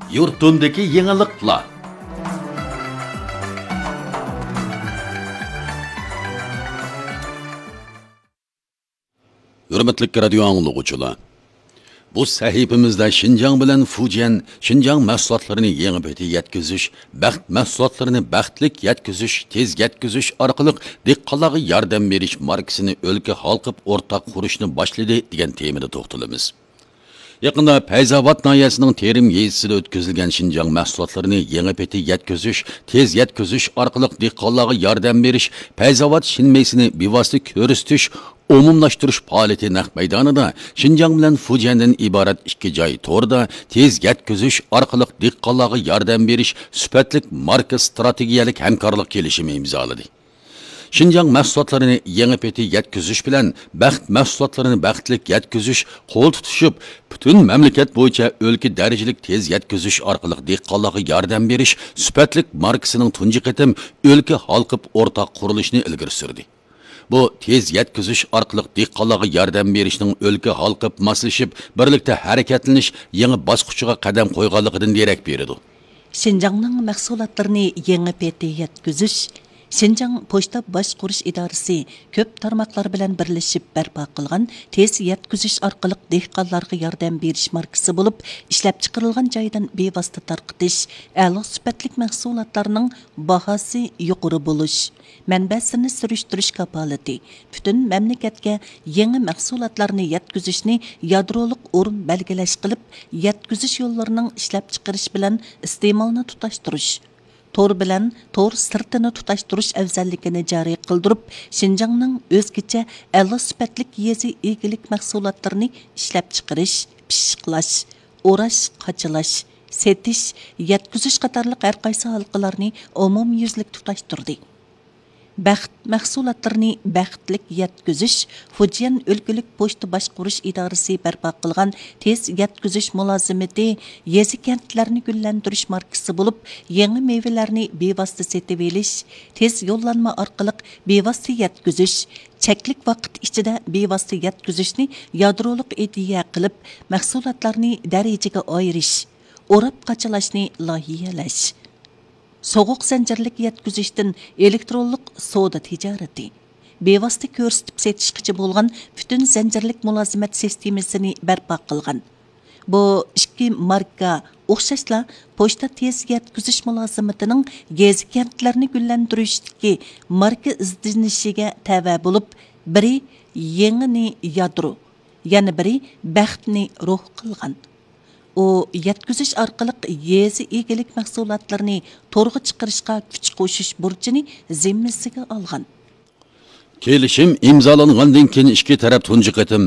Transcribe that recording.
Yurtundaki yeniliklar. Hürmetlik radyo anlıqçılar. Bu sahifimizde Şinjan bilen Fujian, Şinjan mahsulotlarini yeni beti yetkizish, baxt mahsulotlarini baxtlik yetkizish, tez yetkizish orqali dehqonlarga yordam berish markasini o'lka halqib o'rtaq qurishni boshladi degan temada to'xtalamiz. Yaqında Fayzobod noyasining Terim yezisida o'tkazilgan Şinjan mahsulotlarini yeni beti yetkizish, tez yetkizish orqali dehqonlarga yordam berish, Fayzobod shinmaysini bevosita ko'rsatish umumlashtirish faoliyati naq maydonida Şinjan bilan Fujiandan iborat ikki joy to'rda tez yetkizish orqali dehqonlarga yordam berish sifatlik marka strategiyalik hamkorlik kelishimi imzoladi. Şinjan mahsulotlarini yangi peti yetkizish bilan baxt mahsulotlarini baxtlik yetkizish qo'l tutishib, butun mamlakat bo'yicha o'lka darajalik tez yetkizish orqali dehqonlarga yordam berish sifatlik markasining tunji qatim o'lka halqib o'rtaq qurilishini ilgari surdi. Bu tez yetkizish orqali dehqonlarga yordam berishning o'lka halqib moslashib, birlikda harakatlanish yangi bosqichiga qadam qo'yganligidan derak beradi. Şinjanning mahsulotlarini yangi peti yetkizish Şinjan Pochta Boshqarish idorasi ko'p tarmoqlar bilan birlashib barpo qilgan tez yetkizish orqali dehqonlarga yordam berish markasi bo'lib, ishlab chiqarilgan joydan bevosita tarqitish, a'lo sifatli mahsulotlarning bahosi yuqori bo'lish, manbasini surishtirish kapolati, butun mamlakatga yangi mahsulotlarni yetkazishni yadrolik o'rin belgilash qilib, yetkizish yo'llarining ishlab chiqarish bilan iste'molni tutashtirish, Tor bilan tor sirtini tutashtirish afzalligini joriy qildirib, Şinjanning o'zgacha a'lo sifatli yezi egilik mahsulotlarini ishlab chiqarish, pishiqlash, o'rash, qachilash, setish, yetkizish qatorliq har qaysi halqalarni umumyuzlik tutashtirdi. Baxt mahsulotlarini baxtlik yetkizish Fujian o'lkalik pochta boshqarish idorasi barpo qilgan tez yetkizish mulozimati yezi kentlarni gullantirish markasi bo'lib, yangi mevalarni bevosita setib olish, tez yo'llanma orqali bevosita yetkizish, cheklik vaqt ichida bevosita yetkizishni yadrolik ideya qilib, mahsulotlarni darajaga ayirish, o'rab qachilashni loyihalash. Soğuq zanjirlik yetkizishdan elektronlik savdo tijorati, bevosita ko'rsatib setishgacha bo'lgan butun zanjirlik mulozimat sistemasini barpo qilgan. Bu ikki marka o'xshashla pochta tez yetkizish mulozimatining yezi kentlarni gullantirishdagi marka izdinishiga tava bo'lib, biri yengini yadro, yana biri baxtni ruh qilgan. O yetkizish orqali yezi egilik mahsulotlarini to'rga chiqarishga kuch qo'shish burchini zimmasiga olgan. Kelishim imzolangandan keyin ikki taraf tunji qatim